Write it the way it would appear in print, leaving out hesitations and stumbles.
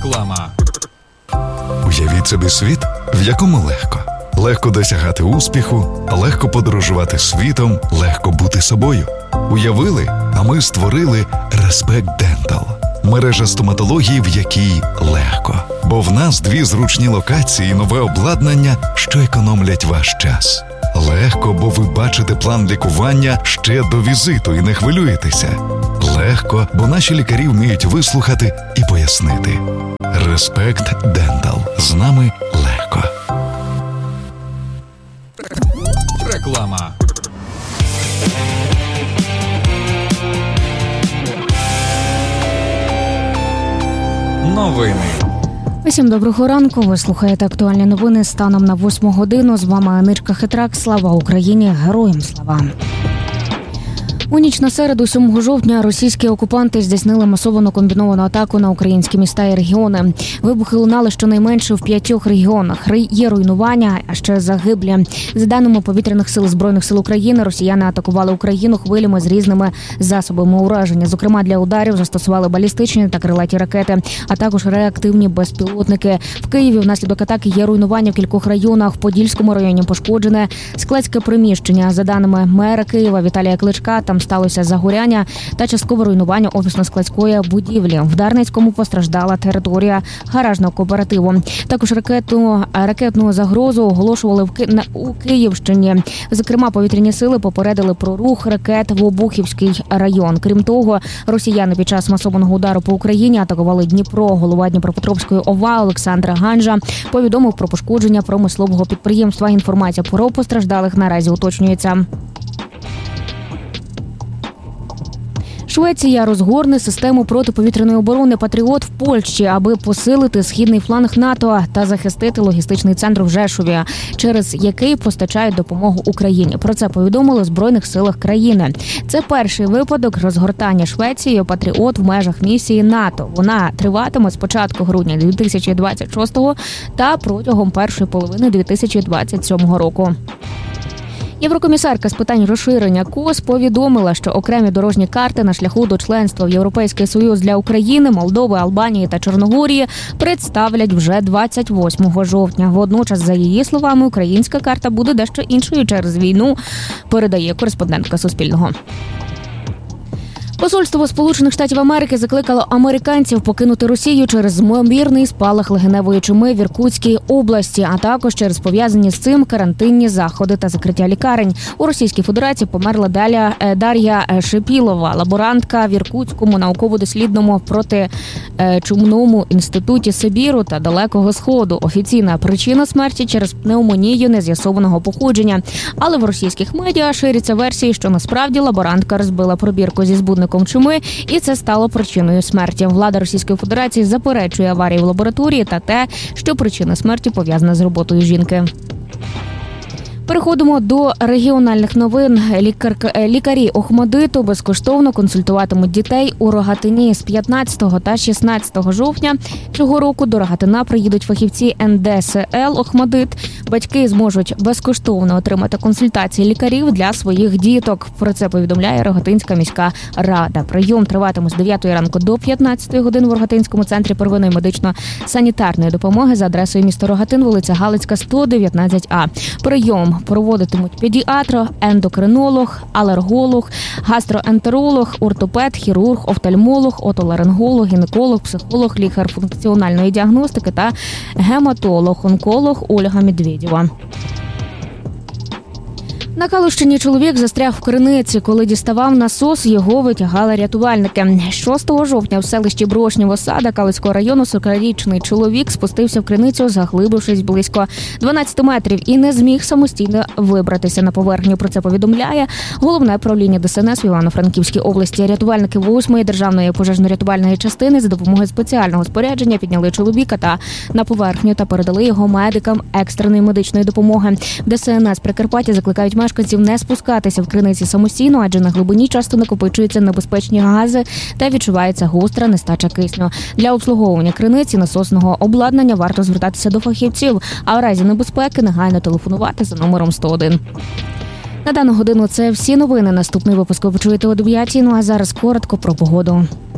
Реклама. Уявіть собі світ, в якому легко досягати успіху, легко подорожувати світом, легко бути собою. Уявили, а ми створили Respect Dental. Мережа стоматології, в якій легко. Бо в нас 2 зручні локації і нове обладнання, що економлять ваш час. Легко, бо ви бачите план лікування ще до візиту і не хвилюєтеся. Легко, бо наші лікарі вміють вислухати і пояснити. Respect Dental. З нами легко. Реклама. Новини. Усім доброго ранку. Ви слухаєте актуальні новини станом на 8 годину. З вами Аничка Хитрак. Слава Україні! Героям слава! У ніч на середу, 7 жовтня, російські окупанти здійснили масовану комбіновану атаку на українські міста і регіони. Вибухи лунали щонайменше в 5 регіонах. Є руйнування, а ще загиблі. За даними повітряних сил Збройних сил України, росіяни атакували Україну хвилями з різними засобами ураження. Зокрема, для ударів застосували балістичні та крилаті ракети, а також реактивні безпілотники. В Києві внаслідок атаки є руйнування в кількох районах. В Подільському районі пошкоджене складське приміщення. За даними мера Києва Віталія Кличка, там сталося загоряння та часткове руйнування офісно-складської будівлі. В Дарницькому постраждала територія гаражного кооперативу. Також ракетну загрозу оголошували у Київщині. Зокрема, повітряні сили попередили про рух ракет в Обухівський район. Крім того, росіяни під час масованого удару по Україні атакували Дніпро. Голова Дніпропетровської ОВА Олександр Ганжа повідомив про пошкодження промислового підприємства. Інформація про постраждалих наразі уточнюється. Швеція розгорне систему протиповітряної оборони «Патріот» в Польщі, аби посилити східний фланг НАТО та захистити логістичний центр в Жешові, через який постачають допомогу Україні. Про це повідомили в Збройних силах країни. Це перший випадок розгортання Швецією «Патріот» в межах місії НАТО. Вона триватиме з початку грудня 2026 та протягом першої половини 2027 року. Єврокомісарка з питань розширення КОС повідомила, що окремі дорожні карти на шляху до членства в Європейський Союз для України, Молдови, Албанії та Чорногорії представлять вже 28 жовтня. Водночас, за її словами, українська карта буде дещо іншою через війну, передає кореспондентка Суспільного. Посольство Сполучених Штатів Америки закликало американців покинути Росію через ймовірний спалах легеневої чуми в Іркутській області, а також через пов'язані з цим карантинні заходи та закриття лікарень. У Російській Федерації померла Дар'я Шепілова, лаборантка в Іркутському науково-дослідному протичумному інституті Сибіру та Далекого Сходу. Офіційна причина смерті через пневмонію нез'ясованого походження. Але в російських медіа ширяться версії, що насправді лаборантка розбила пробірку зі збудником чуми, і це стало причиною смерті. Влада Російської Федерації заперечує аварії в лабораторії та те, що причина смерті пов'язана з роботою жінки. Переходимо до регіональних новин. Лікарі Охмадиту безкоштовно консультуватимуть дітей у Рогатині з 15 та 16 жовтня. Цього року до Рогатина приїдуть фахівці НДСЛ Охмадит. Батьки зможуть безкоштовно отримати консультації лікарів для своїх діток. Про це повідомляє Рогатинська міська рада. Прийом триватиме з 9 ранку до 15 годин в Рогатинському центрі первинної медично-санітарної допомоги за адресою місто Рогатин, вулиця Галицька, 119А. Прийом проводитимуть педіатр, ендокринолог, алерголог, гастроентеролог, ортопед, хірург, офтальмолог, отоларинголог, гінеколог, психолог, лікар функціональної діагностики та гематолог, онколог Ольга Медведєва. На Калущині чоловік застряг в криниці. Коли діставав насос, його витягали рятувальники. 6 жовтня в селищі Брошнєво-Сада Калицького району 40-річний чоловік спустився в криницю, заглибившись близько 12 метрів і не зміг самостійно вибратися на поверхню. Про це повідомляє Головне управління ДСНС в Івано-Франківській області. Рятувальники 8-ї державної пожежно-рятувальної частини за допомогою спеціального спорядження підняли чоловіка на поверхню та передали його медикам екстреної медичної допомоги. ДСНС Прикарпаття закликають мешканців не спускатися в криниці самостійно, адже на глибині часто накопичуються небезпечні гази та відчувається гостра нестача кисню. Для обслуговування криниці насосного обладнання варто звертатися до фахівців, а в разі небезпеки негайно телефонувати за номером 101. На дану годину це всі новини. Наступний випуск ви почуєте о 9:00. Ну а зараз коротко про погоду.